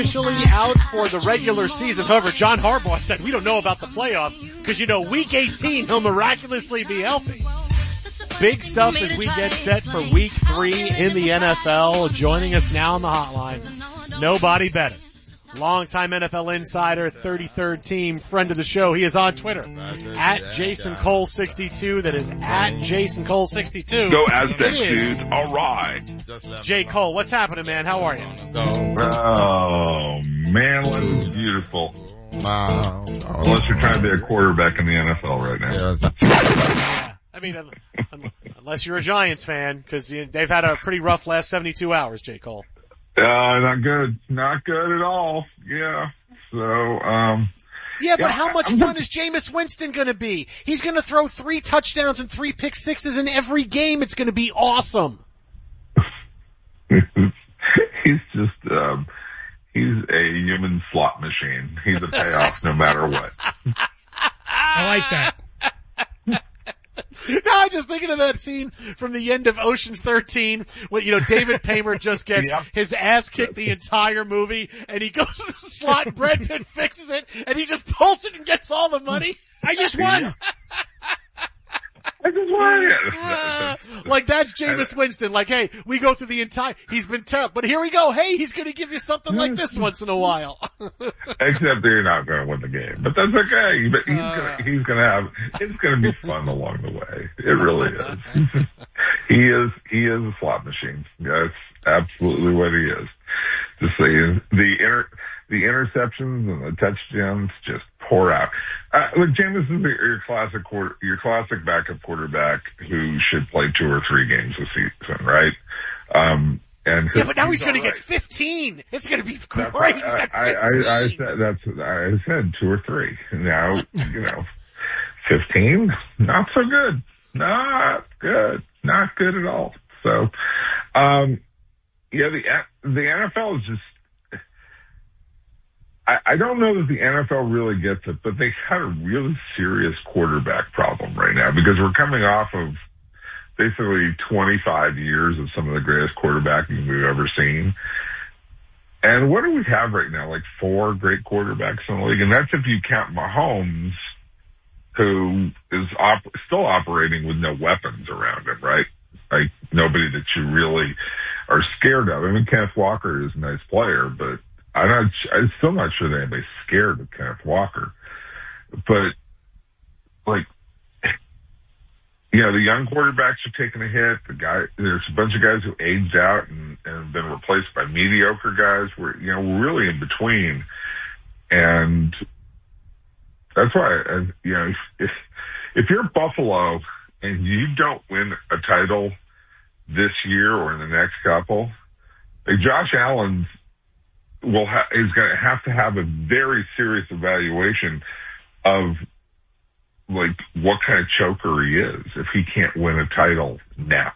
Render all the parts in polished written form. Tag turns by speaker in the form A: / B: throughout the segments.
A: Officially out for the regular season. However, John Harbaugh said we don't know about the playoffs because, week 18 he'll miraculously be healthy. Big stuff as we get set for week 3 in the NFL. Joining us now on the hotline, nobody better. Longtime NFL insider, 33rd team, friend of the show. He is on Twitter at Jason Cole 62. That is at Jason Cole 62.
B: Go Aztec, dude. All right.
A: Jay Cole, what's happening, man? How are you?
B: Oh, man, life is beautiful. Unless you're trying to be a quarterback in the NFL right now.
A: Yeah. I mean, unless you're a Giants fan, because they've had a pretty rough last 72 hours, Jay Cole.
B: Not good. Not good at all. Yeah. So,
A: but how much fun is Jameis Winston gonna be? He's gonna throw 3 touchdowns and 3 pick sixes in every game. It's gonna be awesome.
B: He's just, he's a human slot machine. He's a payoff no matter what.
C: I like that.
A: No, I'm just thinking of that scene from the end of Ocean's 13 when, David Paymer just gets his ass kicked the entire movie and he goes to the slot and Brad Pitt fixes it and he just pulls it and gets all the money.
C: I just won.
A: Like that's Jameis Winston. Like, hey, we go through the entire, he's been terrible, but here we go. Hey, he's going to give you something like this once in a while.
B: Except they're not going to win the game, but that's okay. But he's going to have, it's going to be fun along the way. It really is. He is a slot machine. That's absolutely what he is. Just saying, the interceptions and the touchdowns just pour out. Look, Jameis is your classic backup quarterback who should play 2 or 3 games a season, right?
A: But now he's going to get 15. It's going to be great. He's got 15.
B: I said 2 or 3. Now, 15, not so good. Not good. Not good at all. So, the NFL is just, I don't know that the NFL really gets it, but they had a really serious quarterback problem right now because we're coming off of basically 25 years of some of the greatest quarterbacking we've ever seen. And what do we have right now? Like 4 great quarterbacks in the league. And that's if you count Mahomes, who is still operating with no weapons around him, right? Like nobody that you really are scared of. I mean, Kenneth Walker is a nice player, but I'm still not sure that anybody's scared of Kenneth Walker. But, the young quarterbacks are taking a hit. There's a bunch of guys who aged out and have been replaced by mediocre guys. We're really in between. And that's why, if you're Buffalo and you don't win a title this year or in the next couple, Josh Allen's is going to have a very serious evaluation of what kind of choker he is if he can't win a title now.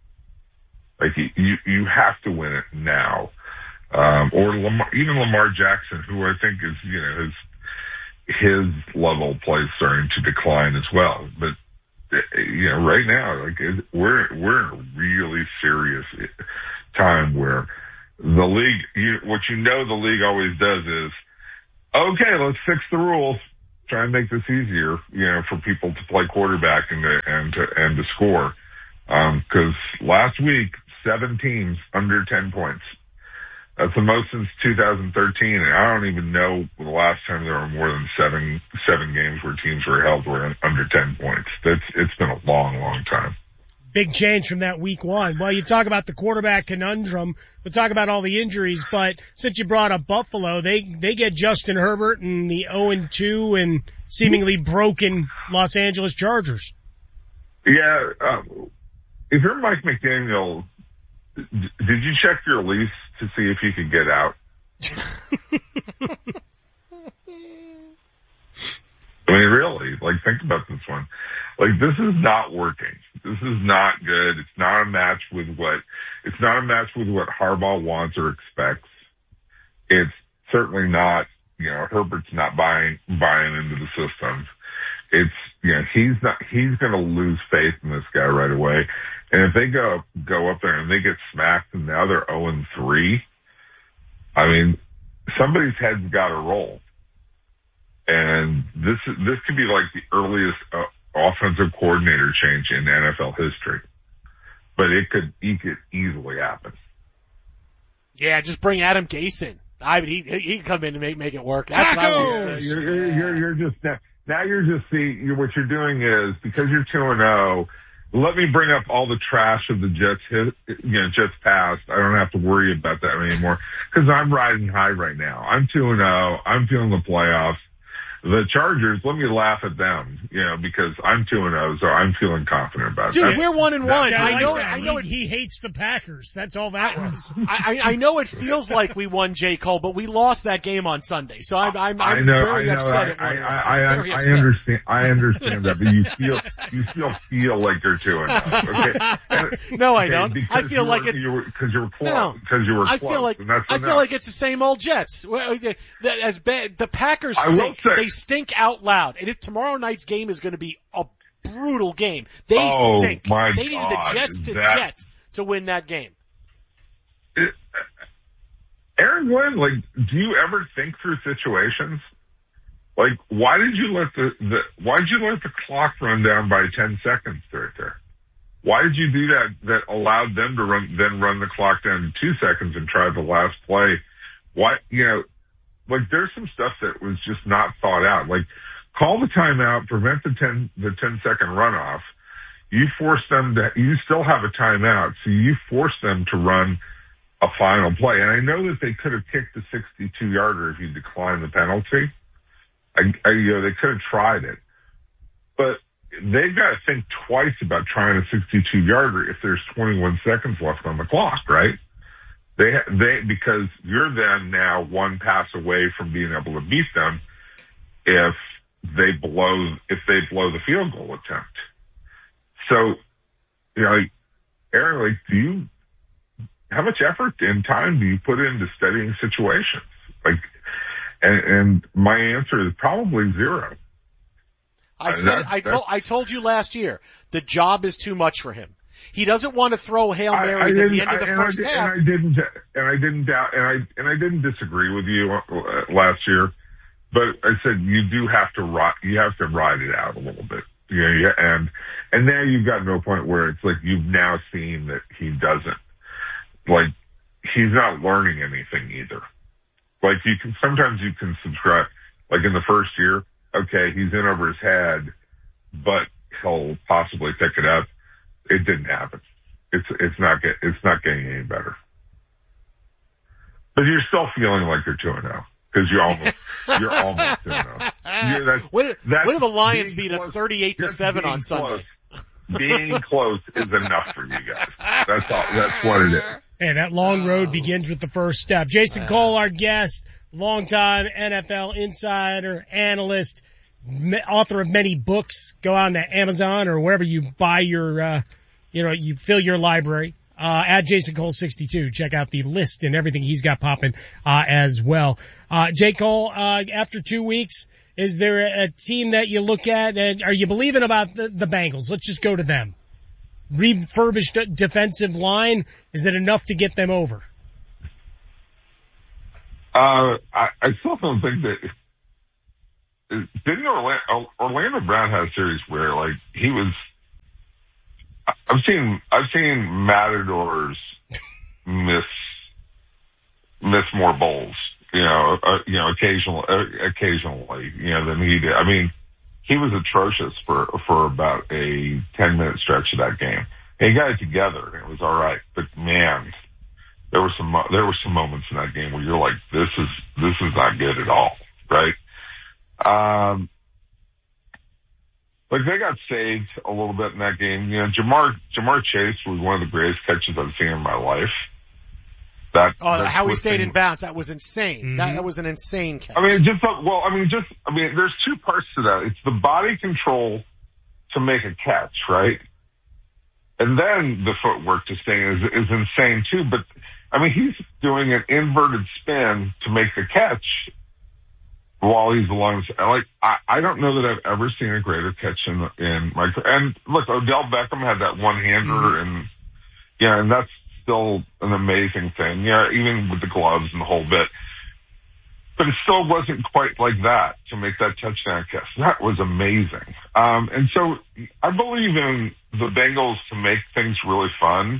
B: You have to win it now. Or Lamar Jackson, who I think is, his level of play is starting to decline as well. But, right now, we're in a really serious time where the league, what the league always does is, okay, let's fix the rules, try and make this easier, for people to play quarterback and to score. 'Cause last week, 7 teams under 10 points. That's the most since 2013, and I don't even know the last time there were more than seven games where teams were held were under 10 points. It's been a long, long time.
C: Big change from that week 1. Well, you talk about the quarterback conundrum. We'll talk about all the injuries, but since you brought up Buffalo, they get Justin Herbert and the 0-2 and seemingly broken Los Angeles Chargers.
B: Yeah, if you're Mike McDaniel, did you check your lease to see if you could get out? I mean, really, think about this one. This is not working. This is not good. It's not a match with what Harbaugh wants or expects. It's certainly not, Herbert's not buying into the system. It's, he's going to lose faith in this guy right away. And if they go up there and they get smacked and now they're 0-3, I mean, somebody's head's got to roll. And this could be like the earliest offensive coordinator change in NFL history. But it could easily happen.
A: Yeah, just bring Adam Gase in. I mean, he can come in and make it work. That's what I would say.
B: You're just now you're just seeing what you're doing is because you're 2-0. Let me bring up all the trash of the Jets past. I don't have to worry about that anymore because I'm riding high right now. I'm 2-0. I'm feeling the playoffs. The Chargers, let me laugh at them, because I'm 2-0, so I'm feeling confident about it.
A: Dude, we're 1-1.
C: I know he hates the Packers. That's all that was.
A: I know it feels like we won, J. Cole, but we lost that game on Sunday. So I'm very upset.
B: I understand that, but you still feel like you're 2-0. Okay?
A: No, I don't. I feel like
B: because you were close. Because you were close.
A: I feel like it's the same old Jets. As bad, the Packers stink. They stink out loud. And if tomorrow night's game is going to be a brutal game, they stink. They needed the Jets to win that game.
B: Aaron Glenn, do you ever think through situations? Why did you let the clock run down by 10 seconds right there? Why did you do that? That allowed them to run the clock down to 2 seconds and try the last play. Why, there's some stuff that was just not thought out. Call the timeout, prevent the 10-second runoff. You force them you still have a timeout, so you force them to run a final play. And I know that they could have kicked the 62-yarder if you declined the penalty. They could have tried it. But they've got to think twice about trying a 62-yarder if there's 21 seconds left on the clock, right? Because you're then now one pass away from being able to beat them if they blow the field goal attempt. So, Aaron, how much effort and time do you put into studying situations? And my answer is probably zero.
A: I told you last year, the job is too much for him. He doesn't want to throw Hail Marys at the end of the first half.
B: And I didn't disagree with you last year, but I said you have to ride it out a little bit. And now you've gotten to a point where it's you've now seen that he doesn't, he's not learning anything either. Sometimes you can subscribe, in the first year, okay, he's in over his head, but he'll possibly pick it up. It didn't happen. It's not getting any better. But you're still feeling like you're 2-0 because you're almost 2-0.
A: What if the Lions beat us 38-7 on Sunday?
B: Being close is enough for you guys. That's all. That's what it is.
C: Hey, that long road begins with the first step. Jason Cole, our guest, longtime NFL insider, analyst, author of many books. Go on to Amazon or wherever you buy your, you fill your library, at Jason Cole 62. Check out the list and everything he's got popping, as well. J. Cole, after 2 weeks, is there a team that you look at and are you believing about the Bengals? Let's just go to them. Refurbished defensive line. Is it enough to get them over?
B: I still don't think that. Didn't Orlando Brown had a series where he was? I've seen Matadors miss more bowls, occasionally, than he did. I mean, he was atrocious for about a 10-minute stretch of that game. And he got it together, and it was all right. But man, there were some moments in that game where you're like, this is not good at all, right? They got saved a little bit in that game. Jamar Chase was one of the greatest catches I've seen in my life.
A: How he stayed in bounds, that was insane. Mm-hmm. That was an insane catch.
B: There's two parts to that. It's the body control to make a catch, right? And then the footwork to stay is insane too. But he's doing an inverted spin to make the catch while he's along. I don't know that I've ever seen a greater catch in my. And look, Odell Beckham had that one-hander, mm-hmm. and that's still an amazing thing. Even with the gloves and the whole bit. but it still wasn't quite like that to make that touchdown catch. That was amazing. And so I believe in the Bengals to make things really fun.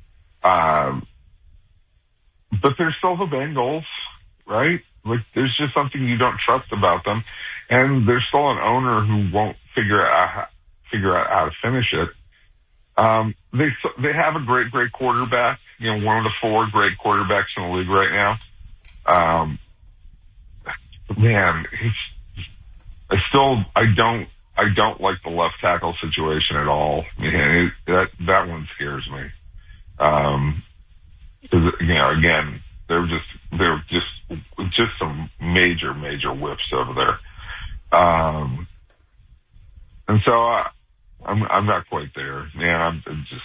B: But they're still the Bengals, right? Like, there's just something you don't trust about them. And there's still an owner who won't figure out how to finish it. They have a great quarterback, one of the 4 great quarterbacks in the league right now. Man, I don't like the left tackle situation at all. Man, that one scares me. Cause, again, they're just some major whiffs over there. And so I'm not quite there, man.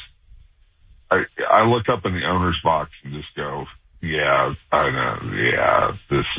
B: I look up in the owner's box and just go, yeah, I know. Yeah,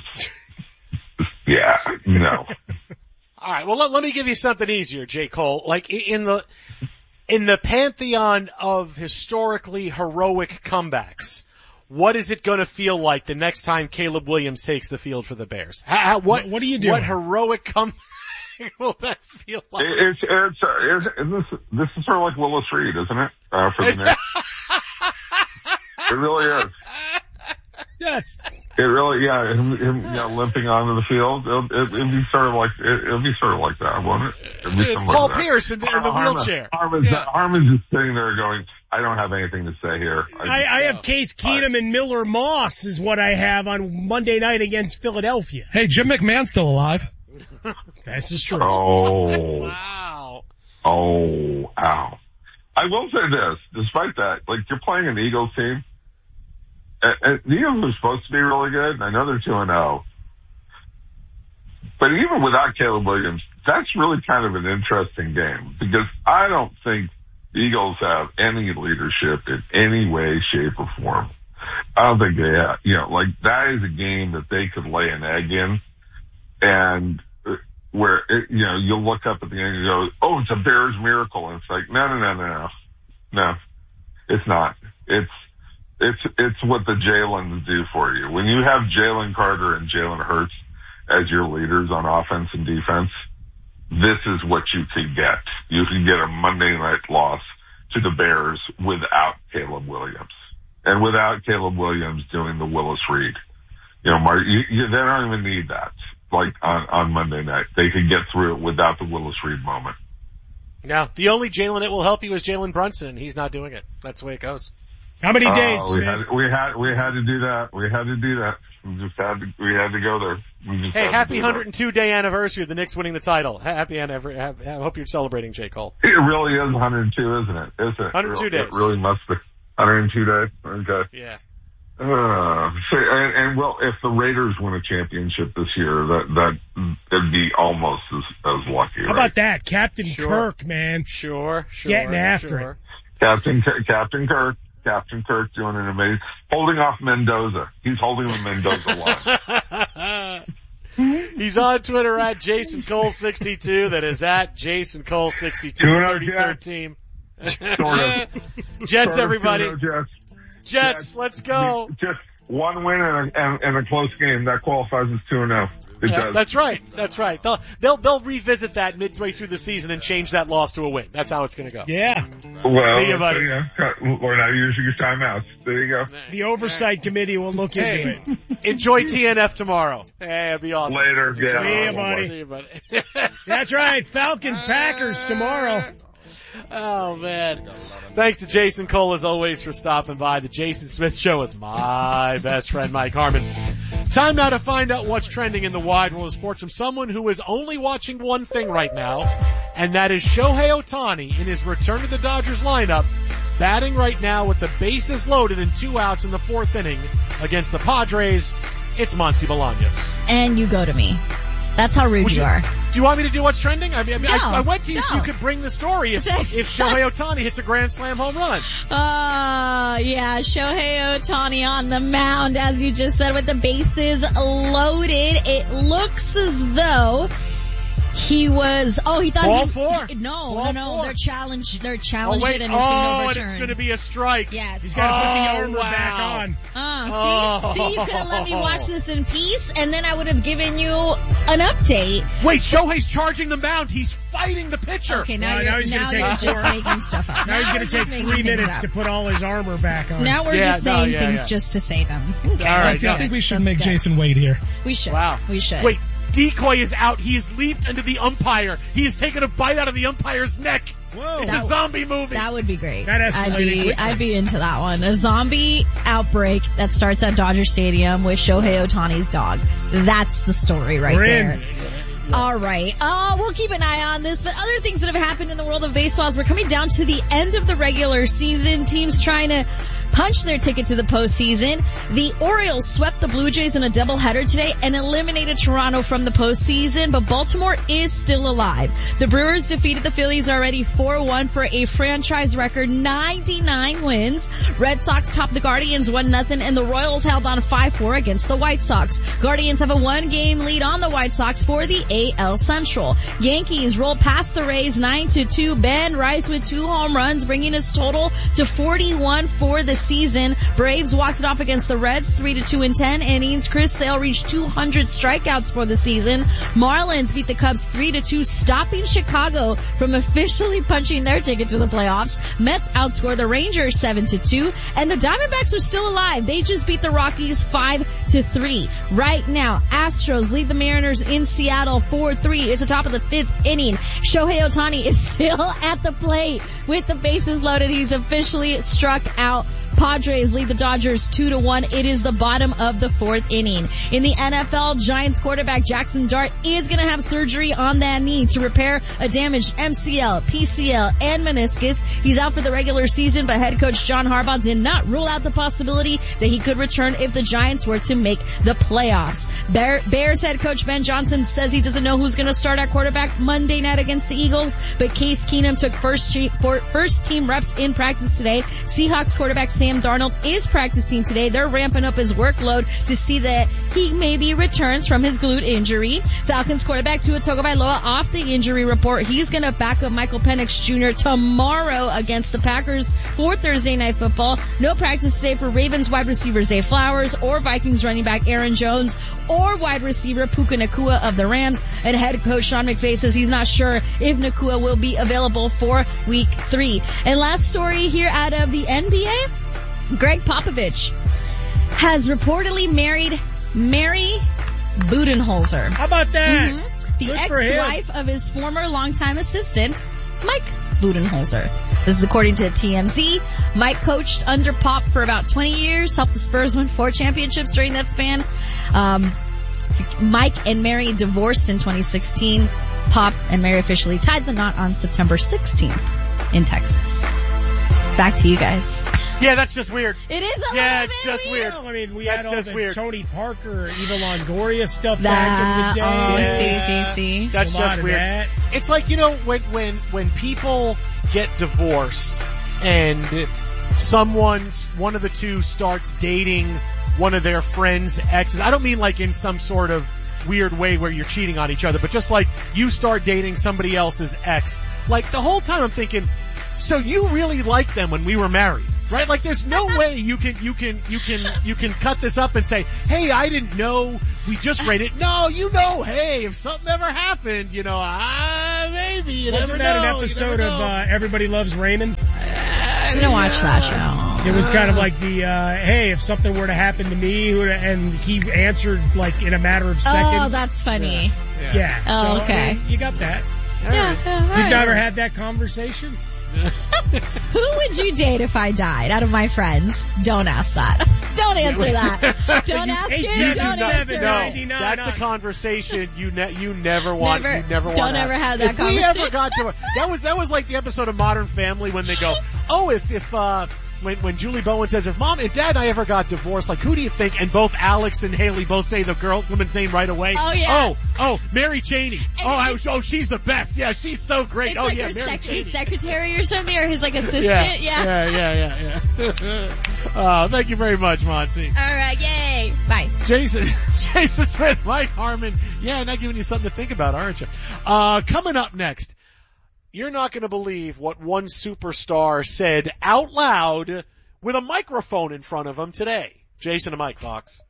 B: no.
A: All right. Well, let me give you something easier, J. Cole. Like in the pantheon of historically heroic comebacks, what is it going to feel like the next time Caleb Williams takes the field for the Bears? What are you doing? What heroic comeback will that feel like?
B: This is sort of like Willis Reed, isn't it? For the Knicks. It really is.
C: Yes.
B: It really, yeah. Him limping onto the field. It'll be sort of like that, won't it?
A: It's Paul Pierce in the wheelchair.
B: Harmon's just sitting there going, I don't have anything to say here.
C: I have Case Keenum and Miller Moss is what I have on Monday night against Philadelphia.
D: Hey, Jim McMahon's still alive.
C: This is true.
B: Oh.
A: Wow.
B: Oh, ow. I will say this, despite that, like, you're playing an Eagles team. The Eagles are supposed to be really good, and I know they're 2-0. But even without Caleb Williams, that's really kind of an interesting game, because I don't think the Eagles have any leadership in any way, shape, or form. I don't think they have. That is a game that they could lay an egg in, and where, you'll look up at the end and go, oh, it's a Bears miracle. And it's like, no. No, it's not. It's what the Jalen's do for you. When you have Jalen Carter and Jalen Hurts as your leaders on offense and defense, this is what you could get. You can get a Monday night loss to the Bears without Caleb Williams. And without Caleb Williams doing the Willis Reed. They don't even need that. Like on Monday night. They could get through it without the Willis Reed moment.
A: Now, the only Jalen it will help you is Jalen Brunson, and he's not doing it. That's the way it goes.
C: How many days?
B: We had to do that. We had to go there.
A: Hey, happy 102-day anniversary of the Knicks winning the title. Happy anniversary. I hope you're celebrating, J. Cole.
B: It really is 102, isn't it?
A: 102 days.
B: It really must be. 102 days. Okay.
A: Yeah.
B: If the Raiders win a championship this year, that'd be almost as lucky.
C: How about that? Captain Kirk, man.
A: Sure.
C: Getting after it.
B: Captain Kirk doing an amazing, holding off Mendoza. He's holding the Mendoza line.
A: He's on Twitter at Jason Cole62. That is at Jason Cole62. 33rd team. Jets, everybody. Jets, let's go.
B: Just one win and a close game. That qualifies as 2-0. It does.
A: That's right. They'll revisit that midway through the season and change that loss to a win. That's how it's going to go.
C: Yeah.
B: Well,
A: see you, buddy.
B: We're not using your timeouts. There you go.
C: The oversight committee will look into it.
A: Enjoy TNF tomorrow. Hey, it'll be awesome.
B: Later.
C: Yeah. See you, buddy. That's right. Falcons, Packers tomorrow.
A: Oh, man. Thanks to Jason Cole, as always, for stopping by. The Jason Smith Show with my best friend, Mike Harmon. Time now to find out what's trending in the wide world of sports from someone who is only watching one thing right now, and that is Shohei Ohtani in his return to the Dodgers lineup, batting right now with the bases loaded and 2 outs in the 4th inning against the Padres. It's Monty Bolaños.
E: And you go to me. That's how rude you are.
A: Do you want me to do what's trending? I went to you so you could bring the story if Shohei Ohtani hits a grand slam home run.
E: Yeah, Shohei Ohtani on the mound, as you just said, with the bases loaded. It looks as though He thought
A: Ball four?
E: No. They're challenged it and it's being overturned.
A: And it's going to be a strike.
E: Yes.
C: He's got to put the armor back on.
E: See, you could have let me watch this in peace, and then I would have given you an update.
A: Wait, Shohei's charging the mound. He's fighting the pitcher.
E: Okay, now
C: he's
E: you're just making stuff up.
C: Now he's going to take 3 minutes to put all his armor back on.
E: Now we're just saying things just to say them. Okay,
A: all right,
D: I think we should make Jason wait here.
E: We should.
A: Wow.
E: We should.
A: Wait, Decoy is out. He has leaped into the umpire. He has taken a bite out of the umpire's neck.
C: Whoa.
A: It's a zombie movie.
E: That would be great.
C: That escalated quickly.
E: I'd be into that one. A zombie outbreak that starts at Dodger Stadium with Shohei Ohtani's dog. That's the story right there. All right. We'll keep an eye on this, but other things that have happened in the world of baseball as we're coming down to the end of the regular season. Teams trying to punch their ticket to the postseason. The Orioles swept the Blue Jays in a doubleheader today and eliminated Toronto from the postseason, but Baltimore is still alive. The Brewers defeated the Phillies already 4-1 for a franchise record 99 wins. Red Sox topped the Guardians 1-0, and the Royals held on 5-4 against the White Sox. Guardians have a 1-game lead on the White Sox for the AL Central. Yankees rolled past the Rays 9-2. Ben Rice with 2 home runs, bringing his total to 41 for the season. Braves walked it off against the Reds 3-2 in 10 innings. Chris Sale reached 200 strikeouts for the season. Marlins beat the Cubs 3-2, stopping Chicago from officially punching their ticket to the playoffs. Mets outscored the Rangers 7-2, and the Diamondbacks are still alive. They just beat the Rockies 5-3. Right now, Astros lead the Mariners in Seattle 4-3. It's the top of the 5th inning. Shohei Ohtani is still at the plate with the bases loaded. He's officially struck out. Padres lead the Dodgers 2-1. It is the bottom of the 4th inning. In the NFL, Giants quarterback Jackson Dart is going to have surgery on that knee to repair a damaged MCL, PCL, and meniscus. He's out for the regular season, but head coach John Harbaugh did not rule out the possibility that he could return if the Giants were to make the playoffs. Bears head coach Ben Johnson says he doesn't know who's going to start at quarterback Monday night against the Eagles, but Case Keenum took first team reps in practice today. Seahawks quarterback Sam Darnold is practicing today. They're ramping up his workload to see that he maybe returns from his glute injury. Falcons quarterback Tua Tagovailoa off the injury report. He's going to back up Michael Penix Jr. tomorrow against the Packers for Thursday Night Football. No practice today for Ravens wide receiver Zay Flowers or Vikings running back Aaron Jones or wide receiver Puka Nacua of the Rams. And head coach Sean McVay says he's not sure if Nacua will be available for week 3. And last story here out of the NBA. Greg Popovich has reportedly married Mary Budenholzer.
C: How about that?
E: The ex-wife of his former longtime assistant, Mike Budenholzer. This is according to TMZ. Mike coached under Pop for about 20 years, helped the Spurs win 4 championships during that span. Mike and Mary divorced in 2016. Pop and Mary officially tied the knot on September 16th in Texas. Back to you guys.
A: Yeah, that's just weird.
E: It is a
A: yeah,
E: little
A: it's
E: bit
A: just weird.
C: Well, I mean, we
A: That's
C: had all
A: just
C: the
A: weird.
C: Tony Parker, Eva Longoria stuff back in the day.
E: See.
A: That's
C: A lot
A: just
C: of
A: weird.
C: that.
A: It's like, you know, when people get divorced and one of the two starts dating one of their friends' exes. I don't mean like in some sort of weird way where you're cheating on each other, but just like you start dating somebody else's ex. Like the whole time I'm thinking, so you really liked them when we were married, right? Like there's no way you can cut this up and say, hey, I didn't know, we just read it. No, hey, if something ever happened, maybe you
C: Wasn't
A: never
C: that
A: know.
C: an episode of Everybody Loves Raymond?
E: Didn't watch that show.
C: It was kind of like the, hey, if something were to happen to me, and he answered like in a matter of seconds.
E: Oh, that's funny.
C: Yeah.
E: Oh,
C: so,
E: okay.
C: I mean, you got that.
E: Yeah.
C: You've never had that conversation?
E: Who would you date if I died out of my friends? Don't ask that. Don't answer that. Don't ask it. Don't answer it.
A: No, that's a conversation you never want. You never want.
E: Don't ever have that conversation.
A: If we ever got to that was like the episode of Modern Family when they go, oh, when Julie Bowen says, if Mom and Dad and I ever got divorced, like who do you think? And both Alex and Haley both say the woman's name right away.
E: Oh yeah.
A: Oh, Mary Cheney. She's the best. Yeah, she's so great.
E: It's
A: oh
E: like
A: yeah,
E: her
A: Mary Cheney.
E: secretary or something, or his like assistant.
A: Yeah. Thank you very much, Monty.
E: All right, yay. Bye.
A: Jason Smith, Mike Harmon. Yeah, not giving you something to think about, aren't you? Coming up next, you're not going to believe what one superstar said out loud with a microphone in front of him today. Jason and Mike, Fox.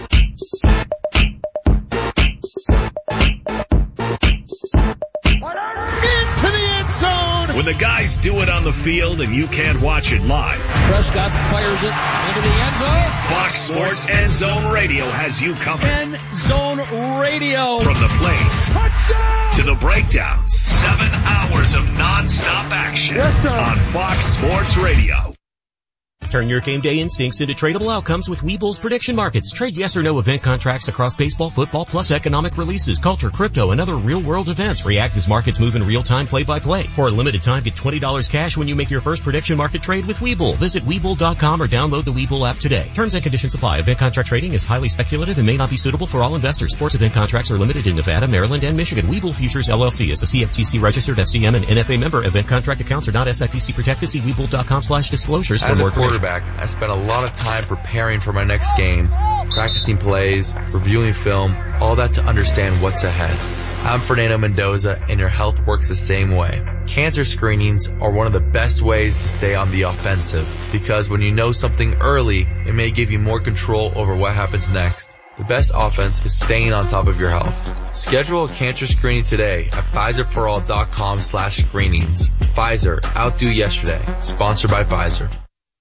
F: Into the end zone.
G: When the guys do it on the field and you can't watch it live,
F: Prescott fires it into the end zone.
G: Fox Sports End Zone Radio has you covered.
F: End Zone Radio.
G: From the plays
F: Touchdown!
G: to the breakdowns, 7 hours of nonstop action on Fox Sports Radio.
H: Turn your game day instincts into tradable outcomes with Webull's prediction markets. Trade yes or no event contracts across baseball, football, plus economic releases, culture, crypto, and other real-world events. React as markets move in real time, play-by-play. For a limited time, get $20 cash when you make your first prediction market trade with Webull. Visit Webull.com or download the Webull app today. Terms and conditions apply. Event contract trading is highly speculative and may not be suitable for all investors. Sports event contracts are limited in Nevada, Maryland, and Michigan. Webull Futures LLC is a CFTC registered FCM and NFA member. Event contract accounts are not SIPC protected. See Webull.com/disclosures for more information.
I: As a quarterback, I spent a lot of time preparing for my next game, practicing plays, reviewing film, all that to understand what's ahead. I'm Fernando Mendoza, and your health works the same way. Cancer screenings are one of the best ways to stay on the offensive, because when you know something early, it may give you more control over what happens next. The best offense is staying on top of your health. Schedule a cancer screening today at PfizerForAll.com/screenings. Pfizer, outdo yesterday. Sponsored by Pfizer.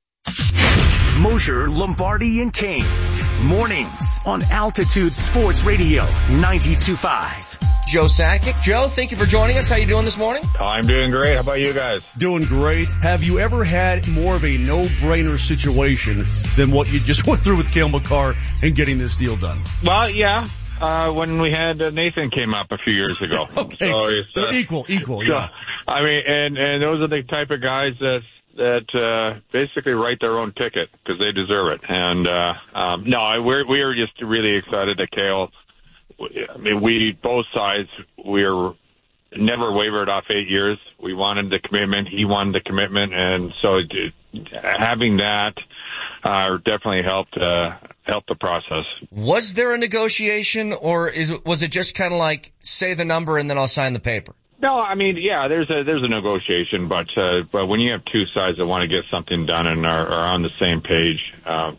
J: Mosher, Lombardi, and Kane. Mornings on Altitude Sports Radio 92.5.
K: Joe Sakic. Joe, thank you for joining us. How you doing this morning?
L: I'm doing great. How about you guys?
M: Doing great. Have you ever had more of a no-brainer situation than what you just went through with Cale Makar and getting this deal done?
L: Well, yeah. When we had Nathan came up a few years ago.
M: Okay. So equal, yeah.
L: I mean, and those are the type of guys that basically write their own ticket because they deserve it. And no, we are just really excited that Cale. I mean, both sides, we're never wavered off 8 years. We wanted the commitment. He wanted the commitment, and so having that definitely helped the process. Was there a negotiation, or was it just kind of like say the number and then I'll sign the paper? No, I mean, yeah, there's a negotiation, but when you have two sides that want to get something done and are on the same page,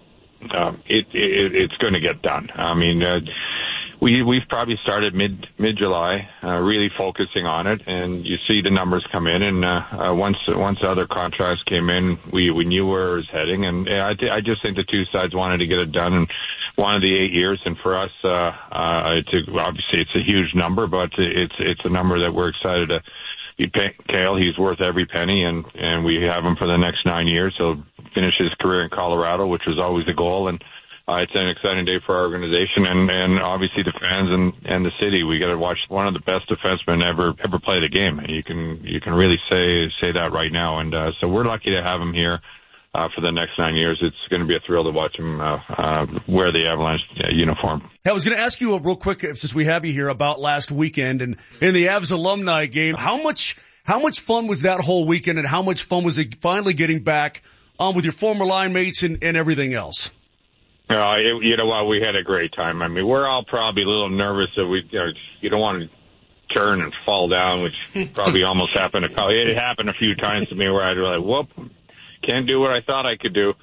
L: it's going to get done. I mean, we've probably started mid-July, really focusing on it, and you see the numbers come in, and once other contracts came in, we knew where it was heading, and I just think the two sides wanted to get it done and wanted the 8 years, and for us, obviously it's a huge number, but it's a number that we're excited to be paying Cale. He's worth every penny, and we have him for the next 9 years. He'll finish his career in Colorado, which was always the goal, and it's an exciting day for our organization and obviously the fans and the city. We got to watch one of the best defensemen ever play the game. You can really say that right now. And so we're lucky to have him here for the next 9 years. It's going to be a thrill to watch him wear the Avalanche uniform.
M: Hey, I was going to ask you real quick, since we have you here, about last weekend and in the Avs alumni game. How much fun was that whole weekend, and how much fun was it finally getting back with your former line mates and everything else?
L: You know what? We had a great time. I mean, we're all probably a little nervous that you don't want to turn and fall down, which probably almost happened. It happened a few times to me where I'd be like, whoop, can't do what I thought I could do.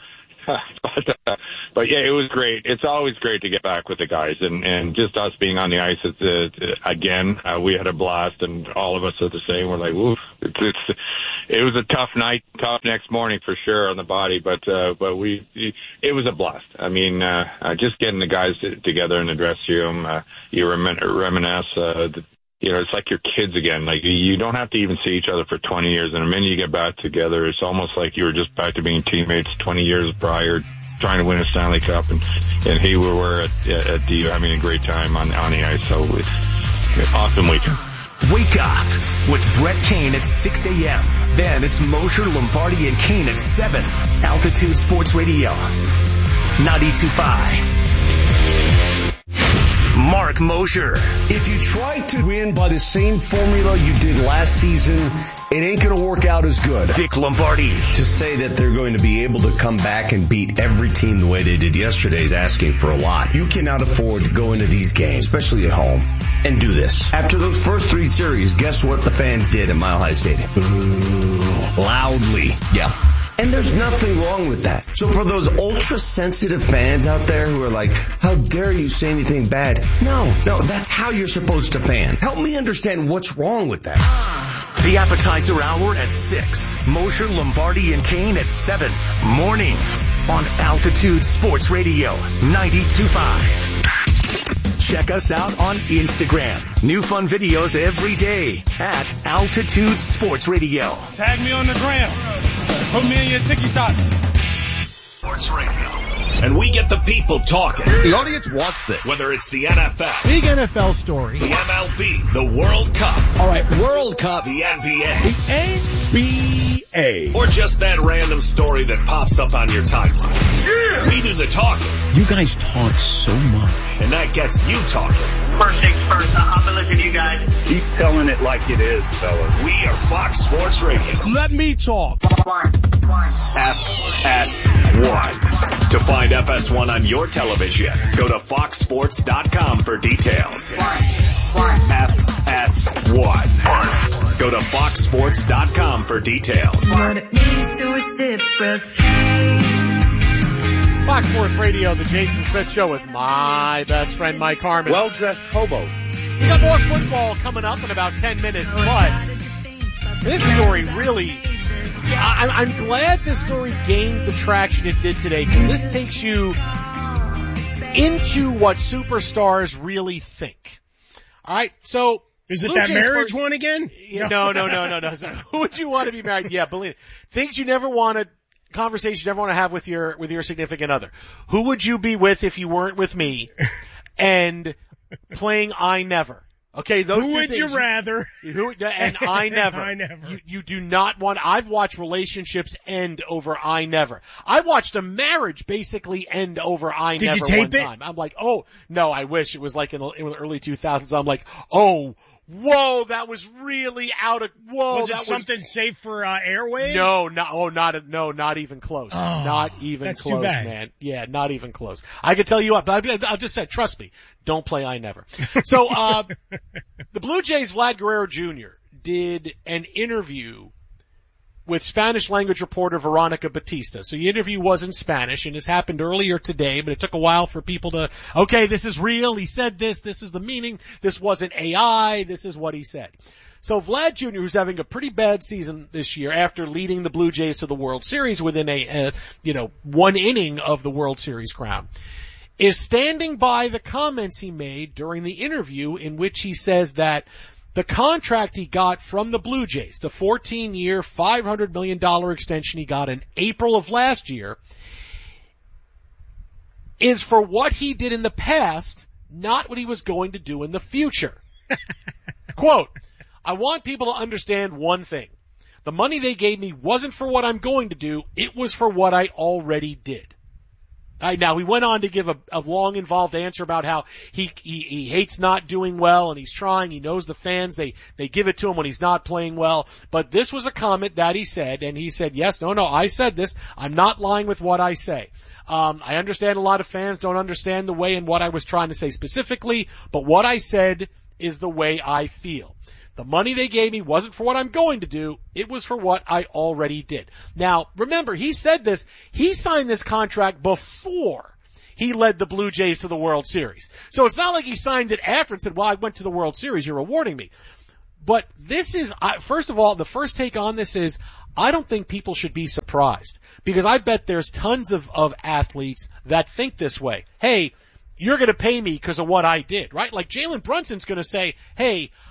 L: But yeah, it was great. It's always great to get back with the guys, and just us being on the ice again. We had a blast, and all of us are the same. We're like, woof. It was a tough night, tough next morning for sure on the body, but it was a blast. I mean, just getting the guys together in the dressing room, you reminisce. It's like your kids again. Like, you don't have to even see each other for 20 years. And the minute you get back together, it's almost like you were just back to being teammates 20 years prior, trying to win a Stanley Cup. And here we were at the having a great time on the ice. So, awesome weekend.
J: Wake up with Brett Kane at 6 a.m. Then it's Mosher, Lombardi, and Kane at 7. Altitude Sports Radio 92.5. Mark Mosher.
M: If you try to win by the same formula you did last season, it ain't going to work out as good.
J: Vic Lombardi.
N: To say that they're going to be able to come back and beat every team the way they did yesterday is asking for a lot. You cannot afford to go into these games, especially at home, and do this. After those first 3 series, guess what the fans did at Mile High Stadium? Boo. Loudly. Yeah. And there's nothing wrong with that. So for those ultra-sensitive fans out there who are like, how dare you say anything bad? No, that's how you're supposed to fan. Help me understand what's wrong with that.
J: The appetizer hour at 6. Mosher, Lombardi, and Kane at 7. Mornings on Altitude Sports Radio 92.5. Check us out on Instagram. New fun videos every day at Altitude Sports Radio.
O: Tag me on the gram. Put me in your TikTok.
G: Sports Radio. And we get the people talking.
P: The audience wants this.
G: Whether it's the NFL.
A: Big NFL story.
G: The MLB. The World Cup.
F: All right, World Cup.
G: The NBA.
F: The NBA.
G: Or just that random story that pops up on your timeline.
P: Yeah.
G: We do the talking.
F: You guys talk so much.
G: And that gets you talking.
Q: First things first, I've been listening to you guys.
P: Keep telling it like it is, fellas.
G: We are Fox Sports Radio.
F: Let me talk.
G: FS1. To find FS1 on your television, go to foxsports.com for details. FS1. Go to foxsports.com for details.
R: What it means to reciprocate.
A: Fox Sports Radio, the Jason Smith Show with my best friend Mike Harmon.
P: Well-dressed hobos.
A: We got more football coming up in about 10 minutes, but this story really, I'm glad this story gained the traction it did today, because this takes you into what superstars really think. All right, so
C: is it that marriage one again?
A: No. So, who would you want to be married? Yeah, believe it. Things you never want to. Conversation you never want to have with your significant other. Who would you be with if you weren't with me? And playing I Never. Okay, those
C: who
A: two
C: would
A: things.
C: You rather?
A: And I Never.
C: I Never.
A: You do not want. I've watched relationships end over I Never. I watched a marriage basically end over I Never.
C: Did you tape
A: one time. I'm like, oh no, I wish it was like in the early 2000s. I'm like, oh. Whoa, that was really out of, whoa.
C: Was it something safe for, airwaves?
A: No, not even close.
C: Oh,
A: not even
C: that's
A: close,
C: too bad.
A: man. Yeah, not even close. I can tell you what, but I'll just say, trust me, don't play I Never. So, the Blue Jays' Vlad Guerrero Jr. did an interview with Spanish language reporter Veronica Batista. So the interview was in Spanish, and this happened earlier today, but it took a while for people to, okay, this is real, he said this is the meaning, this wasn't AI, this is what he said. So Vlad Jr., who's having a pretty bad season this year after leading the Blue Jays to the World Series within one inning of the World Series crown, is standing by the comments he made during the interview in which he says that the contract he got from the Blue Jays, the 14-year, $500 million extension he got in April of last year, is for what he did in the past, not what he was going to do in the future. Quote, I want people to understand one thing. The money they gave me wasn't for what I'm going to do, it was for what I already did. Now, he went on to give a long, involved answer about how he hates not doing well, and he's trying. He knows the fans. They give it to him when he's not playing well. But this was a comment that he said, and he said, yes, no, I said this. I'm not lying with what I say. I understand a lot of fans don't understand the way and what I was trying to say specifically, but what I said is the way I feel. The money they gave me wasn't for what I'm going to do. It was for what I already did. Now, remember, he said this. He signed this contract before he led the Blue Jays to the World Series. So it's not like he signed it after and said, well, I went to the World Series. You're rewarding me. But this is, first of all, the first take on this is, I don't think people should be surprised. Because I bet there's tons of athletes that think this way. Hey, you're going to pay me because of what I did, right? Like Jalen Brunson's going to say, hey,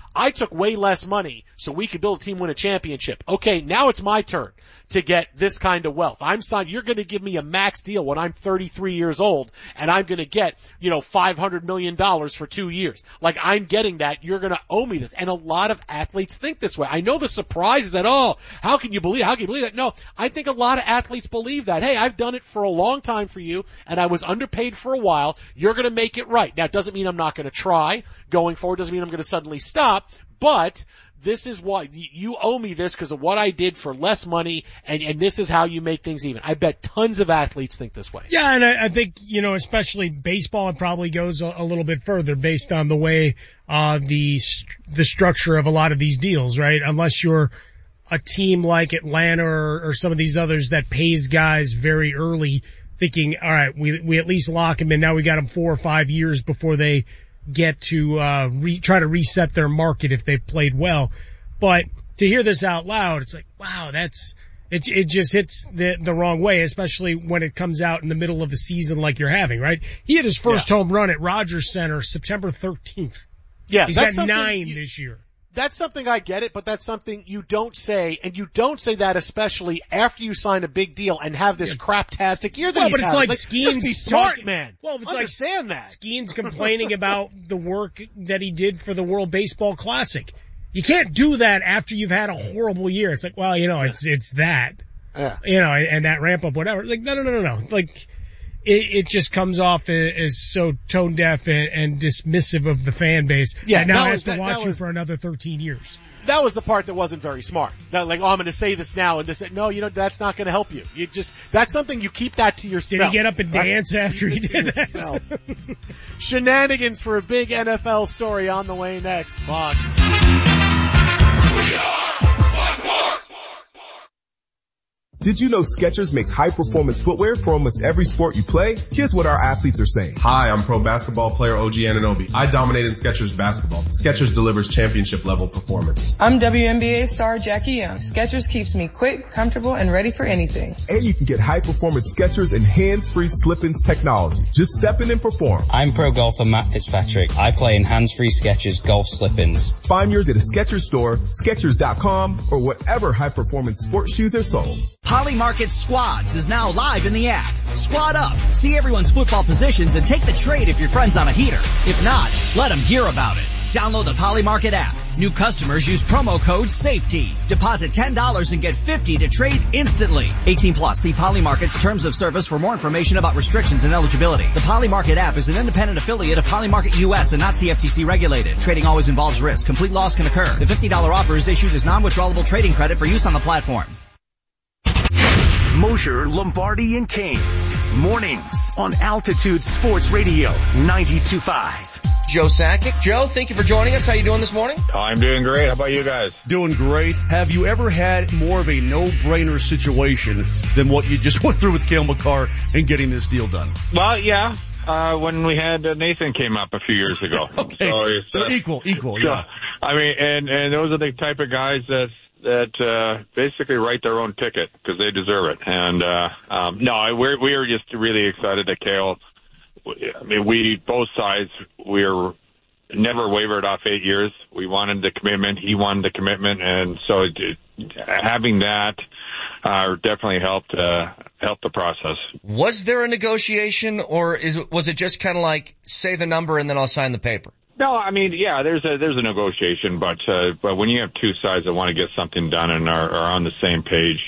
A: I took way less money so we could build a team, win a championship. Okay, now it's my turn to get this kind of wealth. I'm signed, you're going to give me a max deal when I'm 33 years old, and I'm going to get, $500 million for 2 years. Like, I'm getting that. You're going to owe me this. And a lot of athletes think this way. I know the surprise is that, how can you believe that? No, I think a lot of athletes believe that. Hey, I've done it for a long time for you, and I was underpaid for a while. You're going to make it right. Now, it doesn't mean I'm not going to try going forward. Doesn't mean I'm going to suddenly stop, but this is why you owe me this because of what I did for less money, and this is how you make things even. I bet tons of athletes think this way.
C: Yeah, and I think, especially baseball, it probably goes a little bit further based on the way, the structure of a lot of these deals, right? Unless you're a team like Atlanta or some of these others that pays guys very early thinking, all right, we at least lock them in. Now we got them 4 or 5 years before they get to try to reset their market if they've played well. But to hear this out loud, it's like, wow, it just hits the wrong way, especially when it comes out in the middle of a season like you're having, right? He had his first home run at Rogers Center September 13th.
A: Yeah,
C: he's got 9 this year.
A: That's something I get it, but that's something you don't say, and you don't say that especially after you sign a big deal and have this craptastic year that he's
C: but it's
A: having.
C: like Skeens
A: just be smart,
C: talking,
A: man.
C: Well, it's
A: understand
C: like
A: that.
C: Skeens complaining about the work that he did for the World Baseball Classic. You can't do that after you've had a horrible year. It's like, well, it's that.
A: Yeah.
C: And that ramp up, whatever. Like, no. Like, it just comes off as so tone deaf and dismissive of the fan base.
A: Yeah.
C: And now has to watch you for another 13 years.
A: That was the part that wasn't very smart. That, I'm going to say this now and this. No, that's not going to help you. That's something you keep that to yourself.
C: Did he get up and dance after he did that?
A: Shenanigans for a big NFL story on the way next. Fox.
S: Did you know Skechers makes high-performance footwear for almost every sport you play? Here's what our athletes are saying.
T: Hi, I'm pro basketball player OG Anunoby. I dominate in Skechers basketball. Skechers delivers championship-level performance.
U: I'm WNBA star Jackie Young. Skechers keeps me quick, comfortable, and ready for anything.
S: And you can get high-performance Skechers and hands-free slip-ins technology. Just step in and perform.
V: I'm pro golfer Matt Fitzpatrick. I play in hands-free Skechers golf slip-ins.
S: Find yours at a Skechers store, Skechers.com, or whatever high-performance sports shoes are sold.
W: Poly Market Squads is now live in the app. Squad up, see everyone's football positions, and take the trade if your friend's on a heater. If not, let them hear about it. Download the Poly Market app. New customers use promo code SAFETY. Deposit $10 and get $50 to trade instantly. 18 plus. See Poly Market's terms of service for more information about restrictions and eligibility. The Poly Market app is an independent affiliate of Poly Market US and not CFTC regulated. Trading always involves risk. Complete loss can occur. The $50 offer is issued as non-withdrawable trading credit for use on the platform.
J: Mosher, Lombardi, and Kane. Mornings on Altitude Sports Radio 92.5.
K: Joe Sakic. Joe, thank you for joining us. How you doing this morning?
L: I'm doing great. How about you guys?
M: Doing great. Have you ever had more of a no-brainer situation than what you just went through with Cale Makar and getting this deal done?
L: Well, yeah. When we had Nathan came up a few years ago.
M: Okay. So equal, yeah.
L: I mean, and those are the type of guys that basically write their own ticket because they deserve it. And we are just really excited that Cale. I mean, we both sides we're never wavered off 8 years. We wanted the commitment. He wanted the commitment, and so having that definitely helped the process.
K: Was there a negotiation, or was it just kind of like say the number and then I'll sign the paper?
L: No, I mean, yeah, there's a negotiation, but when you have two sides that want to get something done and are on the same page,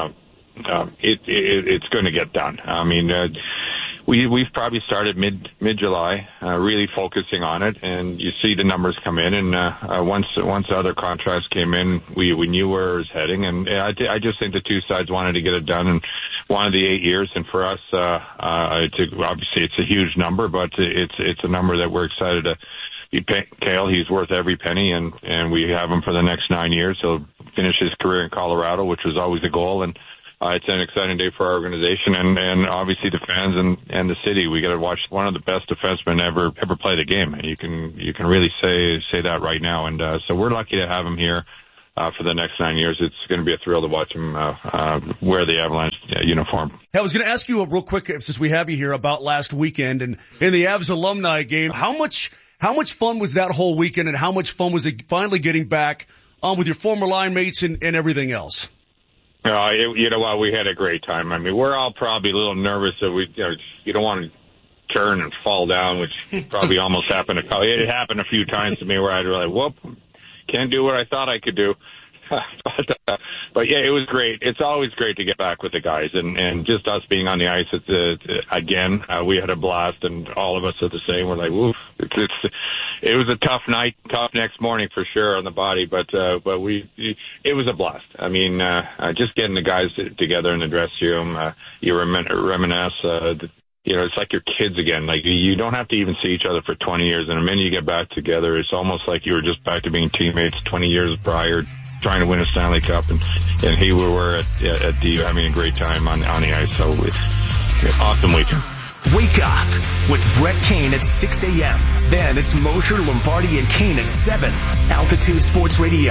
L: it's going to get done. I mean, we've probably started mid-July, really focusing on it, and you see the numbers come in, and once the other contracts came in, we knew where it was heading, and I just think the two sides wanted to get it done and wanted the 8 years, and for us, obviously it's a huge number, but it's a number that we're excited to. Cale, he's worth every penny, and we have him for the next 9 years. He'll finish his career in Colorado, which was always a goal, and it's an exciting day for our organization and obviously the fans and the city. We got to watch one of the best defensemen ever play the game, and you can really say that right now. And so we're lucky to have him here for the next 9 years. It's going to be a thrill to watch him wear the Avalanche uniform.
M: I was going to ask you real quick, since we have you here, about last weekend and in the Avs alumni game. How much How much fun was that whole weekend, and how much fun was it finally getting back with your former line mates and everything else?
L: You know what? We had a great time. I mean, we're all probably a little nervous that you don't want to turn and fall down, which probably almost happened. It happened a few times to me where I'd be like, whoop, can't do what I thought I could do. But yeah, it was great. It's always great to get back with the guys, and just us being on the ice. Again, we had a blast, and all of us are the same. We're like, woof. It was a tough night, tough next morning for sure on the body, but it was a blast. I mean, just getting the guys together in the dressing room, you reminisce. It's like your kids again. Like, you don't have to even see each other for 20 years, and the minute you get back together, it's almost like you were just back to being teammates 20 years prior, trying to win a Stanley Cup, and here we were at the having a great time on the ice. So it's awesome weekend.
J: Wake up with Brett Kane at 6 a.m. Then it's Mosher, Lombardi, and Kane at 7. Altitude Sports Radio,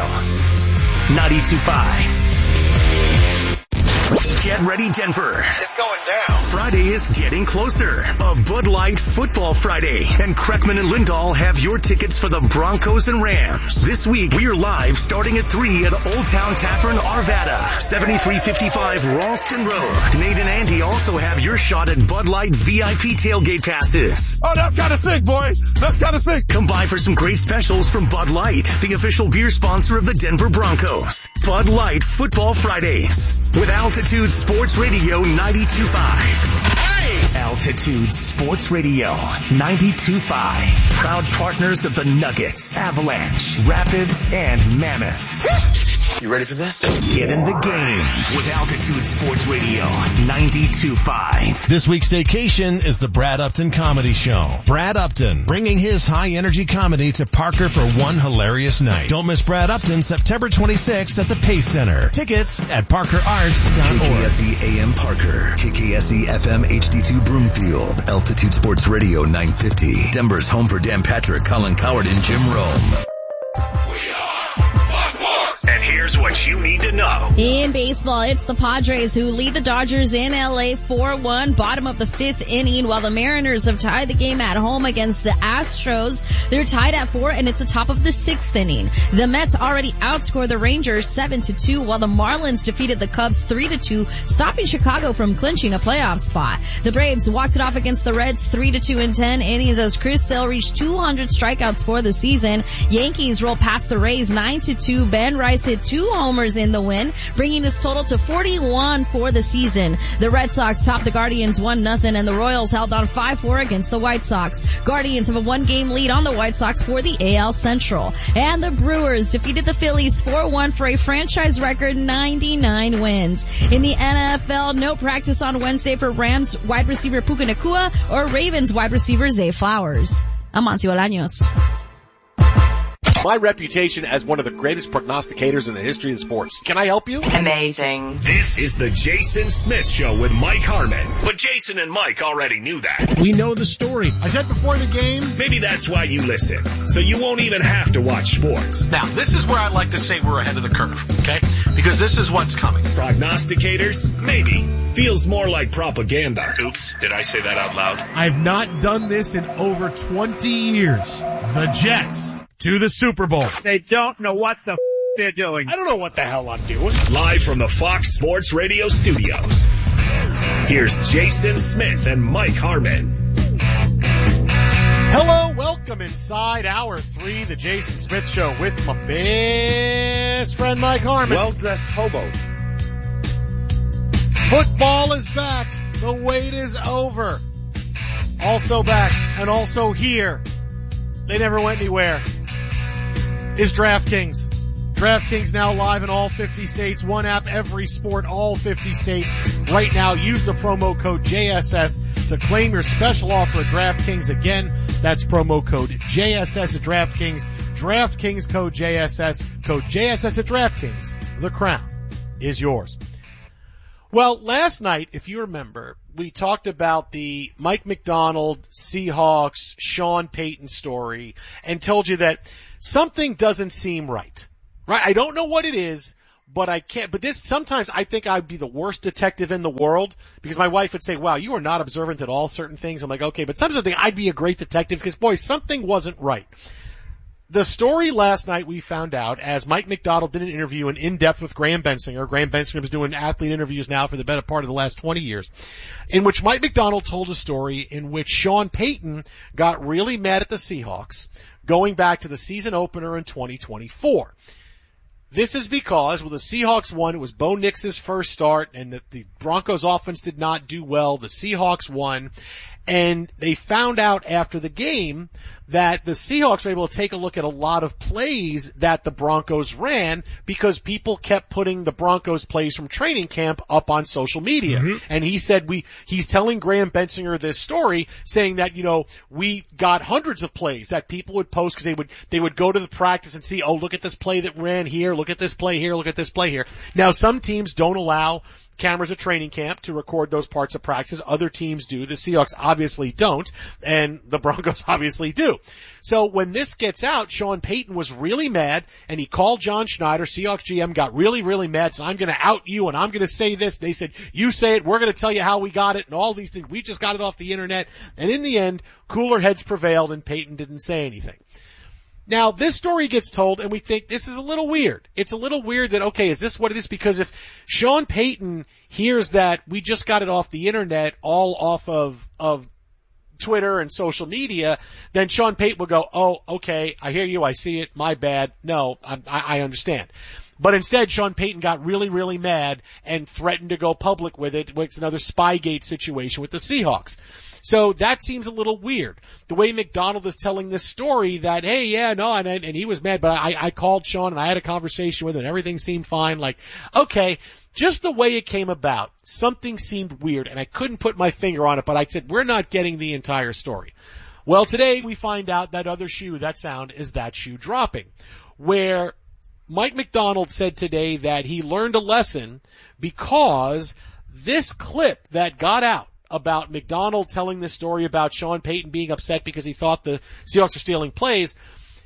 J: 92.5. Get ready, Denver.
B: It's going down.
J: Friday is getting closer. A Bud Light Football Friday. And Kreckman and Lindahl have your tickets for the Broncos and Rams. This week, we are live starting at 3 at Old Town Tavern, Arvada, 7355 Ralston Road. Nate and Andy also have your shot at Bud Light VIP tailgate passes.
B: Oh, that's kind of sick, boy. That's kind of sick.
J: Come by for some great specials from Bud Light, the official beer sponsor of the Denver Broncos. Bud Light Football Fridays with Altitude Sports Radio 92.5. Hey! Altitude Sports Radio 92.5. Proud partners of the Nuggets, Avalanche, Rapids, and Mammoth.
B: You ready for this?
J: Get in the game with Altitude Sports Radio 92.5.
D: This week's staycation is the Brad Upton Comedy Show. Brad Upton, bringing his high-energy comedy to Parker for one hilarious night. Don't miss Brad Upton September 26th at the Pace Center. Tickets at parkerarts.org.
E: KKSE AM Parker, KKSE FM HD2 Broomfield, Altitude Sports Radio 950. Denver's home for Dan Patrick, Colin Coward, and Jim Rome.
J: And here's what you need to know.
X: In baseball, it's the Padres who lead the Dodgers in LA 4-1, bottom of the 5th inning, while the Mariners have tied the game at home against the Astros. They're tied at 4, and it's the top of the 6th inning. The Mets already outscored the Rangers 7-2, while the Marlins defeated the Cubs 3-2, stopping Chicago from clinching a playoff spot. The Braves walked it off against the Reds 3-2 in 10 innings as Chris Sale reached 200 strikeouts for the season. Yankees roll past the Rays 9-2. Ben Rice hit 2 homers in the win, bringing his total to 41 for the season. The Red Sox topped the Guardians 1-0, and the Royals held on 5-4 against the White Sox. Guardians have a 1-game lead on the White Sox for the AL Central. And the Brewers defeated the Phillies 4-1 for a franchise record 99 wins. In the NFL, no practice on Wednesday for Rams wide receiver Puka Nacua or Ravens wide receiver Zay Flowers. Amancio Bolaños.
Y: My reputation as one of the greatest prognosticators in the history of sports. Can I help you?
W: Amazing.
J: This is the Jason Smith Show with Mike Harmon. But Jason and Mike already knew that.
C: We know the story. I said before the game.
J: Maybe that's why you listen, so you won't even have to watch sports.
Y: Now, this is where I'd like to say we're ahead of the curve, okay? Because this is what's coming.
J: Prognosticators? Maybe. Feels more like propaganda. Oops, did I say that out loud?
C: I've not done this in over 20 years. The Jets to the Super Bowl.
P: They don't know what the they're doing.
A: I don't know what the hell I'm doing.
J: Live from the Fox Sports Radio studios, here's Jason Smith and Mike Harmon.
A: Hello, welcome inside Hour 3, the Jason Smith Show with my best friend Mike Harmon.
P: Well-dressed hobos.
A: Football is back. The wait is over. Also back and also here. They never went anywhere. Is DraftKings. DraftKings now live in all 50 states. One app, every sport, all 50 states. Right now, use the promo code JSS to claim your special offer at DraftKings. Again, that's promo code JSS at DraftKings. DraftKings code JSS. Code JSS at DraftKings. The crown is yours. Well, last night, if you remember, we talked about the Mike McDonald, Seahawks, Sean Payton story and told you that something doesn't seem right. Right? I don't know what it is,
Y: but I can't. But sometimes I think I'd be the worst detective in the world because my wife would say, wow, you are not observant at all certain things. I'm like, okay, but sometimes I think I'd be a great detective because, boy, something wasn't right. The story last night we found out as Mike Macdonald did an interview in depth with Graham Bensinger. Graham Bensinger was doing athlete interviews now for the better part of the last 20 years, in which Mike Macdonald told a story in which Sean Payton got really mad at the Seahawks going back to the season opener in 2024. This is because when the Seahawks won, it was Bo Nix's first start, and the Broncos offense did not do well. The Seahawks won, and they found out after the game that the Seahawks were able to take a look at a lot of plays that the Broncos ran because people kept putting the Broncos plays from training camp up on social media. Mm-hmm. And he said he's telling Graham Bensinger this story saying that, we got hundreds of plays that people would post because they would go to the practice and see, oh, look at this play that ran here, look at this play here, look at this play here. Now some teams don't allow cameras at training camp to record those parts of practice. Other teams do. The Seahawks obviously don't, and the Broncos obviously do. So when this gets out, Sean Payton was really mad, and he called John Schneider, Seahawks GM, got really, really mad, said, I'm going to out you, and I'm going to say this. They said, you say it, we're going to tell you how we got it, and all these things. We just got it off the internet. And in the end, cooler heads prevailed, and Payton didn't say anything. Now, this story gets told, and we think this is a little weird. It's a little weird that, okay, is this what it is? Because if Sean Payton hears that we just got it off the internet, all off of Twitter and social media, then Sean Payton will go, oh, okay, I hear you, I see it, my bad. No, I understand. But instead, Sean Payton got really, really mad and threatened to go public with it. It's another Spygate situation with the Seahawks. So that seems a little weird. The way Macdonald is telling this story that, hey, yeah, no, and he was mad, but I called Sean and I had a conversation with him and everything seemed fine. Like, okay, just the way it came about, something seemed weird and I couldn't put my finger on it, but I said, we're not getting the entire story. Well, today we find out that other shoe, that sound is that shoe dropping, where Mike Macdonald said today that he learned a lesson because this clip that got out about Macdonald telling this story about Sean Payton being upset because he thought the Seahawks were stealing plays,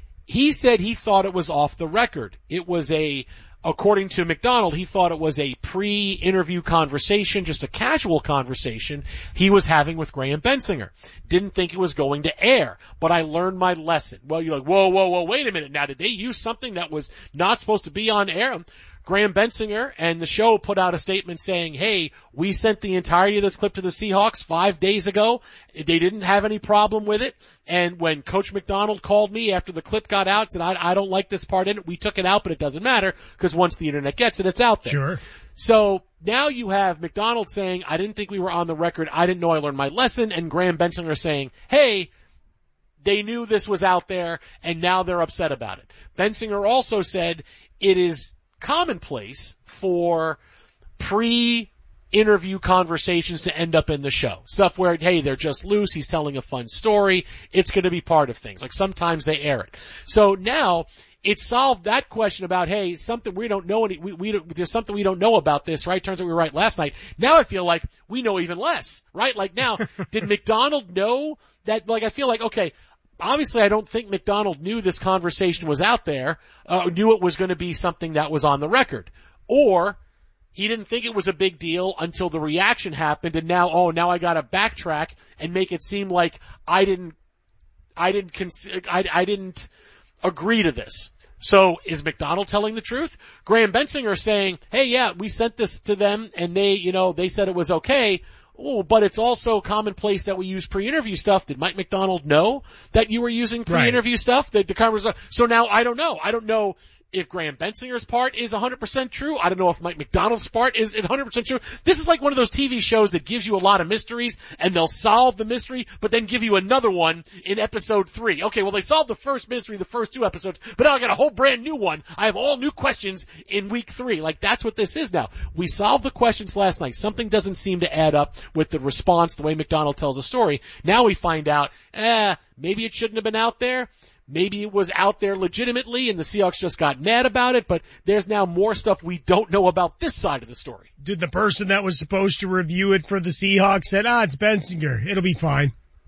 Y: he said he thought it was off the record. It was according to Macdonald, he thought it was a pre-interview conversation, just a casual conversation he was having with Graham Bensinger. Didn't think it was going to air, but I learned my lesson. Well, you're like, whoa, wait a minute now. Did they use something that was not supposed to be on air? Graham Bensinger and the show put out a statement saying, hey, we sent the entirety of this clip to the Seahawks 5 days ago. They didn't have any problem with it. And when Coach Macdonald called me after the clip got out, said, I don't like this part in it. We took it out, but it doesn't matter because once the internet gets it, it's out there.
C: Sure.
Y: So now you have Macdonald saying, I didn't think we were on the record. I didn't know I learned my lesson. And Graham Bensinger saying, hey, they knew this was out there and now they're upset about it. Bensinger also said it is commonplace for pre-interview conversations to end up in the show. Stuff where, hey, they're just loose, he's telling a fun story, it's going to be part of things. Like sometimes they air it. So now it solved that question about, hey, something we don't know, there's something we don't know about this, right? Turns out we were right last night. Now I feel like we know even less, right? Like now, did Macdonald know that, like I feel like, okay, obviously, I don't think Macdonald knew this conversation was out there, knew it was going to be something that was on the record. Or he didn't think it was a big deal until the reaction happened, and now I got to backtrack and make it seem like I didn't agree to this. So is Macdonald telling the truth? Graham Bensinger saying, hey, yeah, we sent this to them, and they said it was okay. Oh, but it's also commonplace that we use pre-interview stuff. Did Mike Macdonald know that you were using pre-interview stuff? So now I don't know. I don't know if Graham Bensinger's part is 100% true. I don't know if Mike Macdonald's part is 100% true. This is like one of those TV shows that gives you a lot of mysteries and they'll solve the mystery, but then give you another one in episode 3. Okay, well they solved the first mystery, the first 2 episodes, but now I got a whole brand new one. I have all new questions in week 3. Like that's what this is now. We solved the questions last night. Something doesn't seem to add up with the response, the way Macdonald tells a story. Now we find out, maybe it shouldn't have been out there. Maybe it was out there legitimately and the Seahawks just got mad about it, but there's now more stuff we don't know about this side of the story.
C: Did the person that was supposed to review it for the Seahawks said, it's Bensinger, it'll be fine?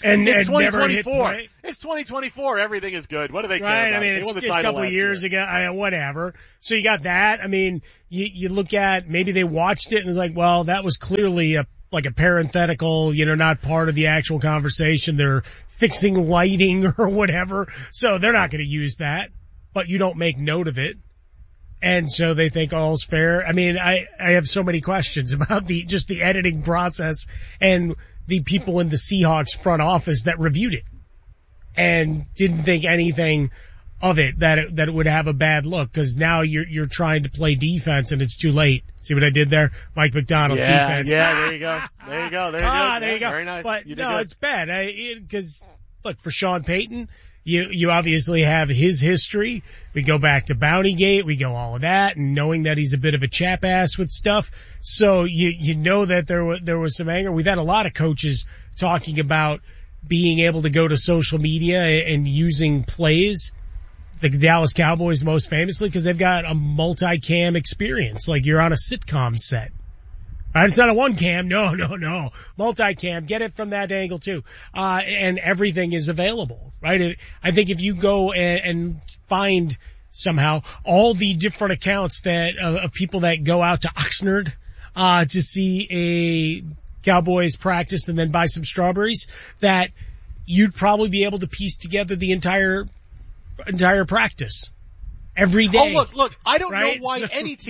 C: And
Y: it's
C: never hit
Y: 2024.
C: play.
Y: It's 2024. Everything is good. What do they care
C: Right,
Y: about?
C: I mean,
Y: They won
C: it's
Y: the
C: a
Y: title
C: couple of
Y: last
C: years
Y: year.
C: ago, whatever. So you got that. I mean, you look at, maybe they watched it and it's like, well, that was clearly a parenthetical, not part of the actual conversation. They're fixing lighting or whatever. So they're not going to use that, but you don't make note of it. And so they think all's fair. I mean, I have so many questions about just the editing process and the people in the Seahawks front office that reviewed it and didn't think anything of it, that it would have a bad look, because now you're trying to play defense and it's too late. See what I did there? Mike McDonald, defense.
Y: Yeah, there you go. There you go.
C: There you go.
Y: Very nice.
C: But
Y: You did
C: no,
Y: good.
C: it's bad. Because look, for Sean Payton, you obviously have his history. We go back to Bountygate. We go all of that, and knowing that he's a bit of a chap ass with stuff. So you know that there was some anger. We've had a lot of coaches talking about being able to go to social media and using plays. The Dallas Cowboys most famously, because they've got a multi-cam experience. Like you're on a sitcom set. Right? It's not a one cam. No. Multi-cam. Get it from that angle too. And everything is available, right? I think if you go and find somehow all the different accounts of people that go out to Oxnard, to see a Cowboys practice and then buy some strawberries, that you'd probably be able to piece together the entire practice every day.
Y: Oh, look, I don't know why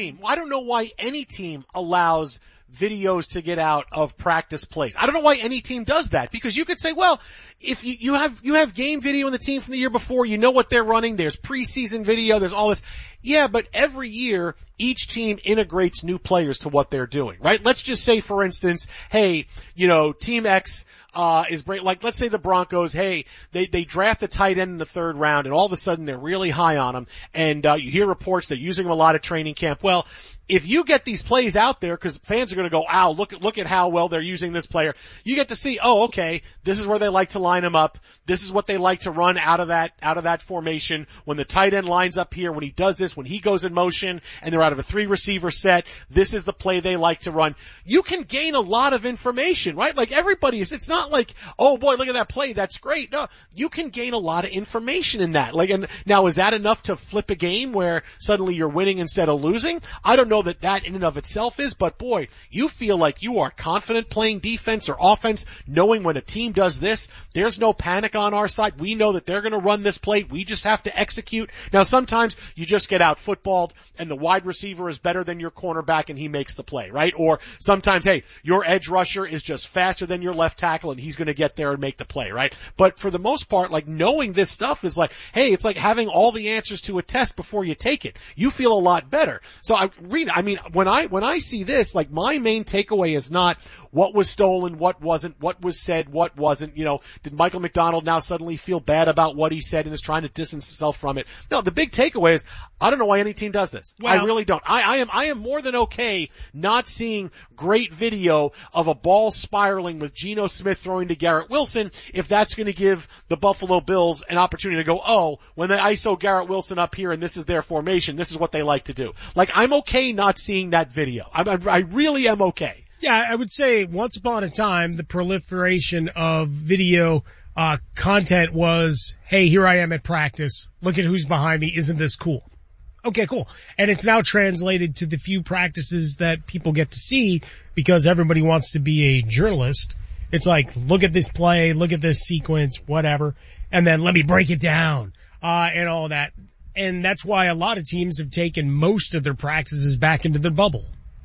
Y: any team allows videos to get out of practice plays. I don't know why any team does that, because you could say, well, if you have game video in the team from the year before, you know what they're running, there's preseason video, there's all this. Yeah, but every year, each team integrates new players to what they're doing, right? Let's just say, for instance, hey, Team X, is great. Like, let's say the Broncos, hey, they draft a tight end in the third round and all of a sudden they're really high on him, and you hear reports they're using him a lot at training camp. Well, if you get these plays out there, because fans are going to go, ow, look at how well they're using this player. You get to see, oh, okay, this is where they like to line him up. This is what they like to run out of that formation. When the tight end lines up here, when he does this, when he goes in motion and they're out of a 3 receiver set, this is the play they like to run. You can gain a lot of information, right? Like it's not like, oh boy, look at that play, that's great. No, you can gain a lot of information in that. And now is that enough to flip a game where suddenly you're winning instead of losing? I don't know that in and of itself is, but boy, you feel like you are confident playing defense or offense, knowing when a team does this, there's no panic on our side. We know that they're going to run this play. We just have to execute. Now sometimes you just get out footballed and the wide receiver is better than your cornerback and he makes the play, right? Or sometimes, hey, your edge rusher is just faster than your left tackle and he's going to get there and make the play, right? But for the most part, like, knowing this stuff is like, hey, it's like having all the answers to a test before you take it. You feel a lot better. So when I see this, like, my main takeaway is not what was stolen, what wasn't, what was said, what wasn't. Did Michael McDonald now suddenly feel bad about what he said and is trying to distance himself from it? No, the big takeaway is, I don't know why any team does this.
C: Well,
Y: I really don't. I am more than okay not seeing great video of a ball spiraling with Geno Smith throwing to Garrett Wilson, if that's going to give the Buffalo Bills an opportunity to go, oh, when they ISO Garrett Wilson up here and this is their formation, this is what they like to do. Like, I'm okay not seeing that video. I really am okay.
C: Yeah, I would say once upon a time, the proliferation of video content was, hey, here I am at practice. Look at who's behind me. Isn't this cool? Okay, cool. And it's now translated to the few practices that people get to see because everybody wants to be a journalist. It's like, look at this play, look at this sequence, whatever, and then let me break it down, and all that. And that's why a lot of teams have taken most of their practices back into their bubble.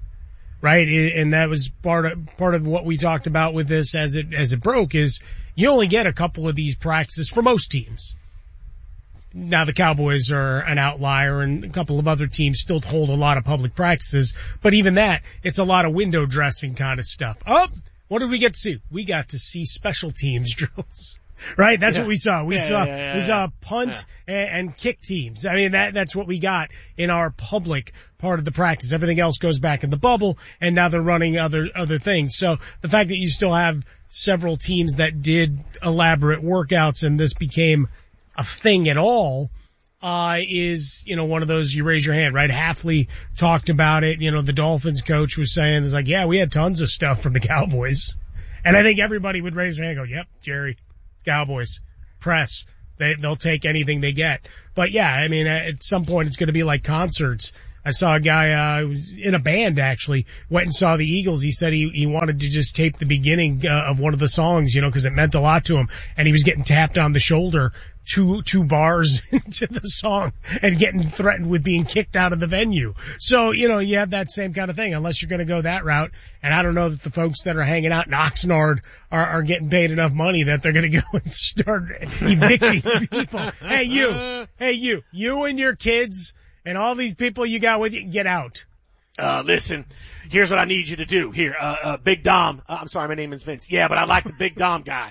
C: Right? And that was part of what we talked about with this as it broke, is you only get a couple of these practices for most teams. Now the Cowboys are an outlier and a couple of other teams still hold a lot of public practices, but even that, it's a lot of window dressing kind of stuff. Oh, what did we get to see? We got to see special teams drills. Right? That's what we saw. We saw punt and kick teams. I mean, that's what we got in our public part of the practice. Everything else goes back in the bubble, and now they're running other things. So the fact that you still have several teams that did elaborate workouts and this became a thing at all, is, one of those, you raise your hand, right? Hafley talked about it. The Dolphins coach was saying, is like, yeah, we had tons of stuff from the Cowboys. And I think everybody would raise their hand and go, yep, Jerry. Cowboys. Press. They'll take anything they get. But yeah, I mean, at some point it's going to be like concerts. I saw a guy, who was in a band actually, went and saw the Eagles. He said he wanted to just tape the beginning, of one of the songs, cause it meant a lot to him. And he was getting tapped on the shoulder two bars into the song and getting threatened with being kicked out of the venue. So, you have that same kind of thing unless you're going to go that route. And I don't know that the folks that are hanging out in Oxnard are getting paid enough money that they're going to go and start evicting people. Hey, you and your kids and all these people you got with you, get out.
A: Listen, here's what I need you to do. Here, Big Dom. I'm sorry, my name is Vince. Yeah, but I like the Big Dom guy.